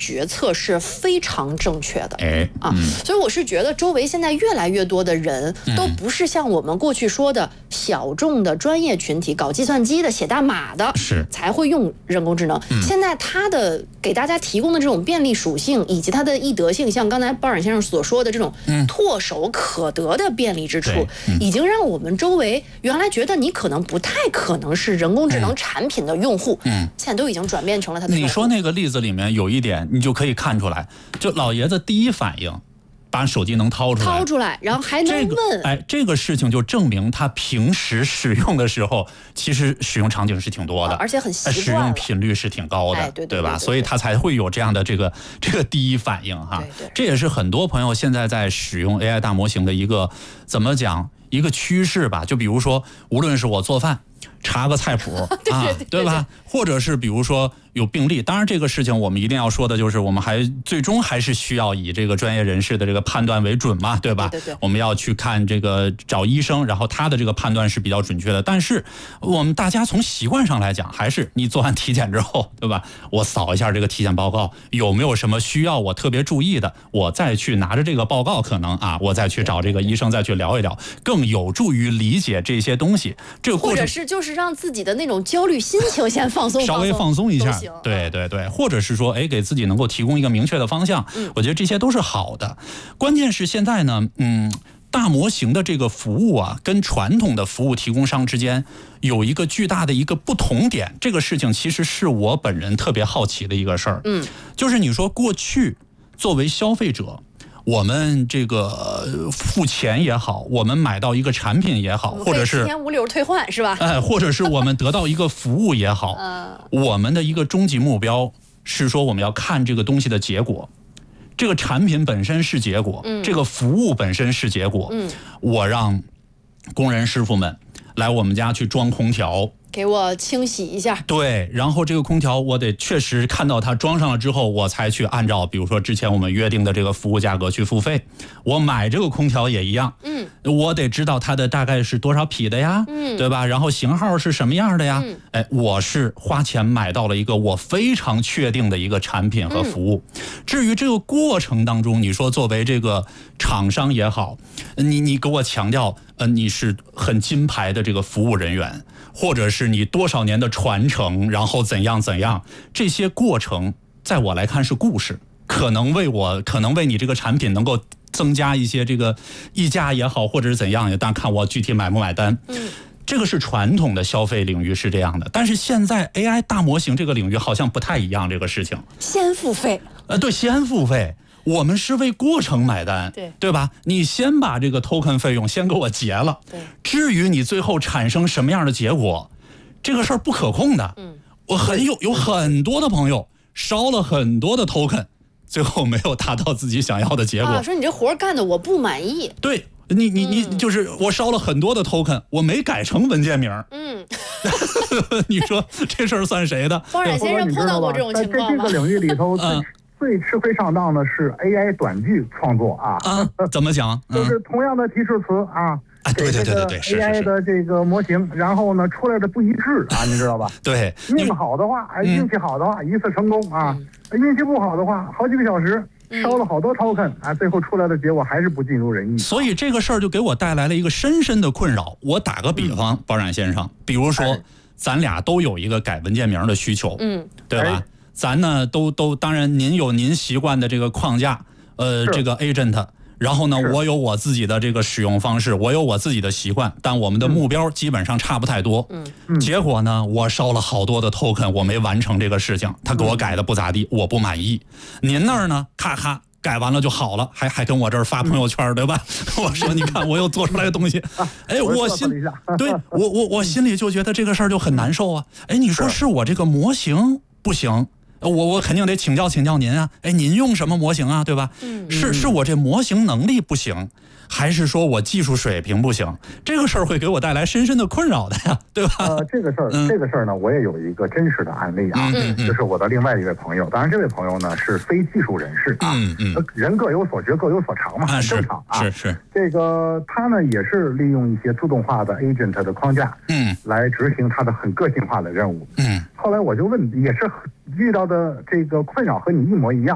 决策是非常正确的。所以我是觉得周围现在越来越多的人都不是像我们过去说的小众的专业群体，搞计算机的、写代码的，才会用人工智能。现在它的给大家提供的这种便利属性以及它的易得性，像刚才鲍冉先生所说的这种唾手可得的便利之处，已经让我们周围原来觉得你可能不太可能是人工智能产品的用户，现在都已经转变成了它的用户。 你说那个例子里面有一点，你就可以看出来，就老爷子第一反应把手机能掏出来， 然后还能问， 这个事情就证明他平时使用的时候，其实使用场景是挺多的， 而且很习惯了， 使用频率是挺高的，对吧？所以他才会有这样的这个第一反应哈。这也是很多朋友现在在使用 AI 大模型的一个怎么讲一个趋势吧？就比如说，无论是我做饭查个菜谱对吧？或者是比如说有病例，当然这个事情我们一定要说的就是，我们最终还是需要以这个专业人士的这个判断为准嘛，对吧？我们要去看这个找医生，然后他的这个判断是比较准确的。但是我们大家从习惯上来讲，还是你做完体检之后，对吧？我扫一下这个体检报告，有没有什么需要我特别注意的，我再去拿着这个报告，可能我再去找这个医生再去聊一聊，更有助于理解这些东西。这个过程或者是就是让自己的那种焦虑心情先放松， 稍微放松一下，对，或者是说，给自己能够提供一个明确的方向，我觉得这些都是好的。关键是现在呢，大模型的这个服务跟传统的服务提供商之间有一个巨大的一个不同点。这个事情其实是我本人特别好奇的一个事儿，就是你说过去作为消费者，我们这个付钱也好，我们买到一个产品也好，或者是7 天无理由退换是吧？ 或者是我们得到一个服务也好，我们的一个终极目标是说我们要看这个东西的结果，这个产品本身是结果，这个服务本身是结果。我让工人师傅们来我们家去装空调， 给我清洗一下， 对，然后这个空调我得确实看到它装上了之后，我才去按照比如说之前我们约定的这个服务价格去付费。我买这个空调也一样，我得知道它的大概是多少匹的呀，对吧？然后型号是什么样的呀？我是花钱买到了一个我非常确定的一个产品和服务。至于这个过程当中，你说作为这个厂商也好，你给我强调，你是很金牌的这个服务人员，或者是你多少年的传承，然后怎样，这些过程在我来看是故事，可能为你这个产品能够增加一些这个溢价也好，或者是怎样，但看我具体买不买单。这个是传统的消费领域是这样的，但是现在 AI 大模型这个领域好像不太一样，这个事情先付费， 对，先付费。我们是为过程买单，对吧？你先把这个 token 费用先给我结了，至于你最后产生什么样的结果，这个事儿不可控的。我有很多的朋友烧了很多的 token， 最后没有达到自己想要的结果。 说你这活干的我不满意。 对，你就是我烧了很多的 token， 我没改成文件名。你说这事儿算谁的？ 包冉先生碰到过这种情况吗？ 在这个领域里头，最吃亏上当的是 AI 短剧创作怎么讲？ 就是同样的提示词对 ，AI 的这个模型，然后呢出来的不一致你知道吧？ 对， 命好的话，运气好的话一次成功运气不好的话好几个小时烧了好多 token 最后出来的结果还是不尽如人意。 所以这个事儿就给我带来了一个深深的困扰。我打个比方，包冉先生，比如说咱俩都有一个改文件名的需求，对吧？咱呢都当然您有您习惯的这个框架，这个 agent， 然后呢我有我自己的这个使用方式，我有我自己的习惯，但我们的目标基本上差不太多。结果呢我烧了好多的 token， 我没完成这个事情，他给我改的不咋地，我不满意。您那儿呢咔咔改完了就好了，还跟我这儿发朋友圈，对吧？我说你看我又做出来的东西，我心里就觉得这个事儿就很难受啊。你说是我这个模型不行，我肯定得请教您啊。您用什么模型啊，对吧？是我这模型能力不行，还是说我技术水平不行？这个事儿会给我带来深深的困扰的呀，对吧？ 这个事儿呢，我也有一个真实的案例就是我的另外一位朋友，当然这位朋友呢是非技术人士人各有所学各有所长嘛，很正常是这个他呢也是利用一些自动化的 agent 的框架来执行他的很个性化的任务后来我就问，也是遇到的这个困扰和你一模一样